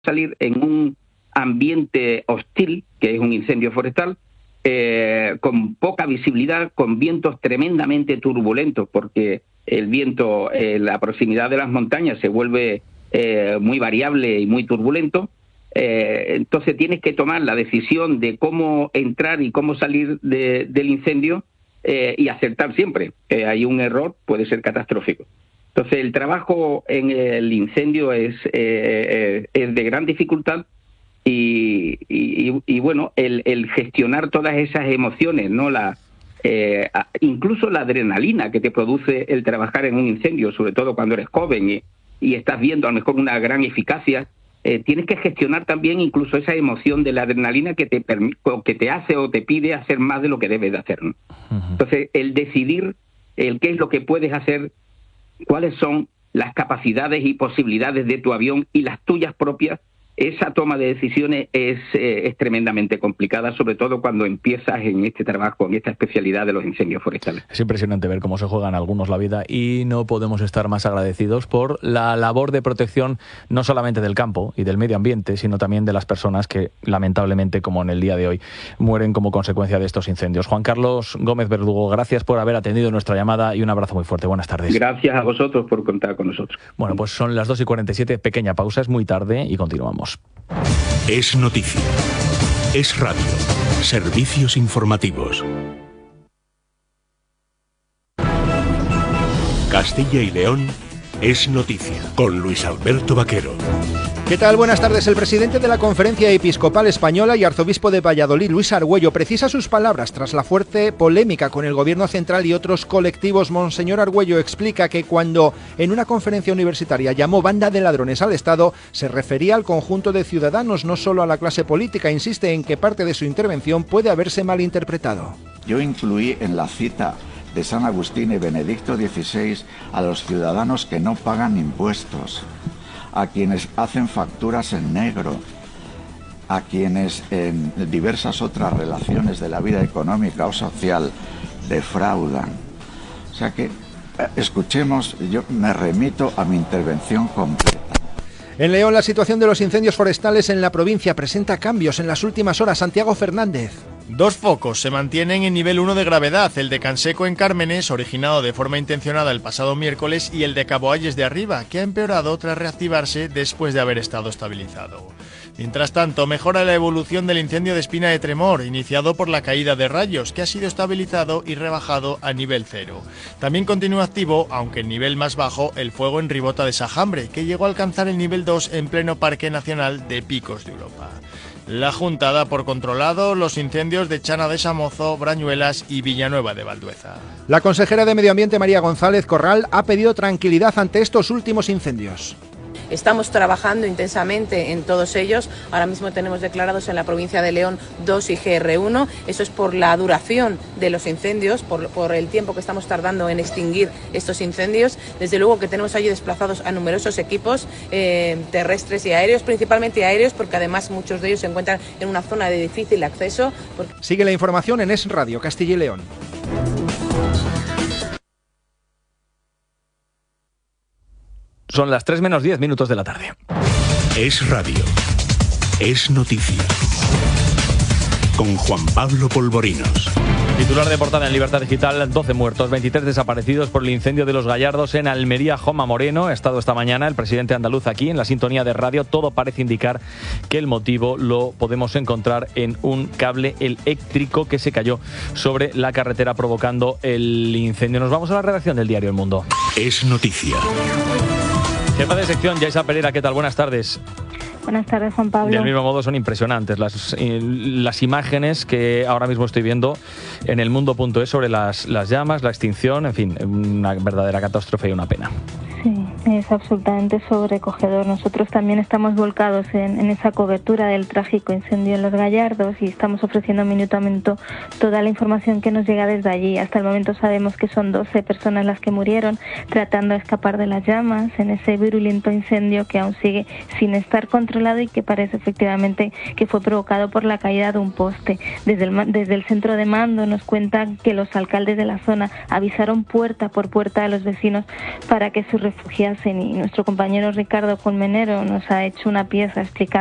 salir en un ambiente hostil, que es un incendio forestal, con poca visibilidad, con vientos tremendamente turbulentos, porque el viento, la proximidad de las montañas se vuelve muy variable y muy turbulento. Entonces tienes que tomar la decisión de cómo entrar y cómo salir del incendio y acertar siempre. Hay un error, puede ser catastrófico. Entonces el trabajo en el incendio es de gran dificultad y bueno, el gestionar todas esas emociones, ¿no? Incluso la adrenalina que te produce el trabajar en un incendio, sobre todo cuando eres joven y estás viendo a lo mejor una gran eficacia. Tienes que gestionar también incluso esa emoción de la adrenalina que te hace o te pide hacer más de lo que debes de hacer, ¿no? Entonces, el decidir qué es lo que puedes hacer, cuáles son las capacidades y posibilidades de tu avión y las tuyas propias, esa toma de decisiones es tremendamente complicada, sobre todo cuando empiezas en este trabajo, en esta especialidad de los incendios forestales. Es impresionante ver cómo se juegan algunos la vida y no podemos estar más agradecidos por la labor de protección no solamente del campo y del medio ambiente, sino también de las personas que, lamentablemente, como en el día de hoy, mueren como consecuencia de estos incendios. Juan Carlos Gómez Verdugo, gracias por haber atendido nuestra llamada y un abrazo muy fuerte. Buenas tardes. Gracias a vosotros por contar con nosotros. Bueno, pues son las 2:47, pequeña pausa, es muy tarde y continuamos. Es noticia. Es radio. Servicios informativos. Castilla y León es noticia con Luis Alberto Vaquero. ¿Qué tal? Buenas tardes. El presidente de la Conferencia Episcopal Española y arzobispo de Valladolid, Luis Argüello, precisa sus palabras tras la fuerte polémica con el Gobierno central y otros colectivos. Monseñor Argüello explica que cuando en una conferencia universitaria llamó banda de ladrones al Estado, se refería al conjunto de ciudadanos, no solo a la clase política. Insiste en que parte de su intervención puede haberse malinterpretado. Yo incluí en la cita de San Agustín y Benedicto XVI a los ciudadanos que no pagan impuestos, a quienes hacen facturas en negro, a quienes en diversas otras relaciones de la vida económica o social defraudan. O sea que, escuchemos, yo me remito a mi intervención completa. En León, la situación de los incendios forestales en la provincia presenta cambios en las últimas horas. Santiago Fernández. 2 focos se mantienen en nivel 1 de gravedad, el de Canseco en Cármenes, originado de forma intencionada el pasado miércoles, y el de Caboalles de Arriba, que ha empeorado tras reactivarse después de haber estado estabilizado. Mientras tanto, mejora la evolución del incendio de Espina de Tremor, iniciado por la caída de rayos, que ha sido estabilizado y rebajado a nivel 0. También continúa activo, aunque en nivel más bajo, el fuego en Ribota de Sajambre, que llegó a alcanzar el nivel 2 en pleno Parque Nacional de Picos de Europa. La Junta da por controlado los incendios de Chana de Samozo, Brañuelas y Villanueva de Valdueza. La consejera de Medio Ambiente, María González Corral, ha pedido tranquilidad ante estos últimos incendios. Estamos trabajando intensamente en todos ellos. Ahora mismo tenemos declarados en la provincia de León 2 y GR1. Eso es por la duración de los incendios, por el tiempo que estamos tardando en extinguir estos incendios. Desde luego que tenemos allí desplazados a numerosos equipos terrestres y aéreos, principalmente aéreos, porque además muchos de ellos se encuentran en una zona de difícil acceso. Sigue la información en Es Radio Castilla y León. Son las 3 menos 10 minutos de la tarde. Es radio. Es noticia. Con Juan Pablo Polvorinos. Titular de portada en Libertad Digital: 12 muertos, 23 desaparecidos por el incendio de Los Gallardos en Almería. Joma Moreno ha estado esta mañana, el presidente andaluz, aquí en la sintonía de radio. Todo parece indicar que el motivo lo podemos encontrar en un cable eléctrico que se cayó sobre la carretera provocando el incendio. Nos vamos a la redacción del diario El Mundo. Es noticia. Jefa de sección, Yaisa Pereira, ¿qué tal? Buenas tardes. Buenas tardes, Juan Pablo. Del mismo modo, son impresionantes las imágenes que ahora mismo estoy viendo en elmundo.es sobre las llamas, la extinción, en fin, una verdadera catástrofe y una pena. Sí, es absolutamente sobrecogedor. Nosotros también estamos volcados en esa cobertura del trágico incendio en Los Gallardos y estamos ofreciendo minuto a minuto toda la información que nos llega desde allí. Hasta el momento sabemos que son 12 personas las que murieron tratando de escapar de las llamas en ese virulento incendio que aún sigue sin estar controlado y que parece efectivamente que fue provocado por la caída de un poste. Desde el centro de mando nos cuentan que los alcaldes de la zona avisaron puerta por puerta a los vecinos para que se refugiasen hacen, y nuestro compañero Ricardo Colmenero nos ha hecho una pieza explicando